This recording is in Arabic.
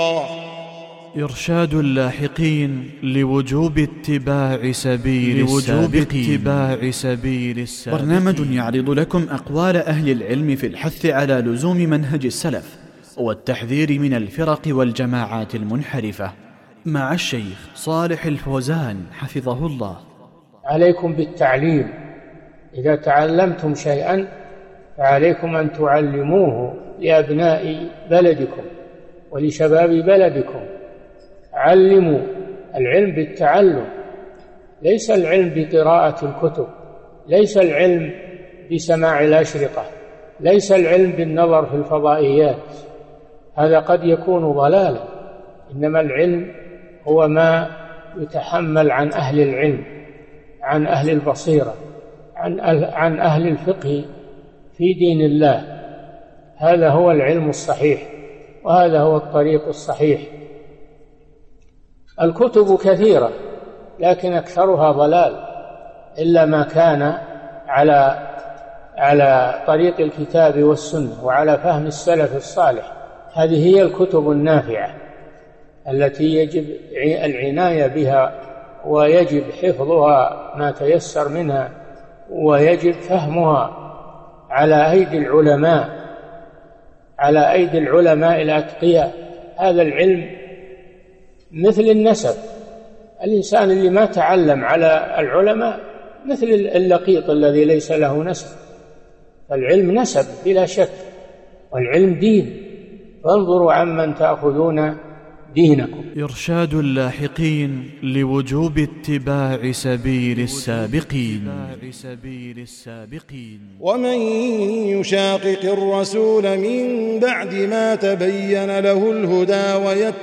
إرشاد اللاحقين لوجوب اتباع سبيل السابقين. برنامج يعرض لكم أقوال أهل العلم في الحث على لزوم منهج السلف والتحذير من الفرق والجماعات المنحرفة، مع الشيخ صالح الفوزان حفظه الله. عليكم بالتعليم، إذا تعلمتم شيئا فعليكم أن تعلموه لأبناء بلدكم ولشباب بلدكم. علموا. العلم بالتعلم، ليس العلم بقراءة الكتب، ليس العلم بسماع الأشرطة، ليس العلم بالنظر في الفضائيات، هذا قد يكون ضلالا. إنما العلم هو ما يتحمل عن أهل العلم، عن أهل البصيرة، عن أهل الفقه في دين الله. هذا هو العلم الصحيح، وهذا هو الطريق الصحيح. الكتب كثيرة لكن أكثرها ضلال، إلا ما كان على طريق الكتاب والسنة وعلى فهم السلف الصالح. هذه هي الكتب النافعة التي يجب العناية بها، ويجب حفظها ما تيسر منها، ويجب فهمها على أيدي العلماء الأتقياء. هذا العلم مثل النسب، الإنسان اللي ما تعلم على العلماء مثل اللقيط الذي ليس له نسب. فالعلم نسب بلا شك، والعلم دين، فانظروا عمن تأخذون دينكم. إرشاد اللاحقين لوجوب اتباع سبيل السابقين. ومن يشاقق الرسول من بعد ما تبين له الهدى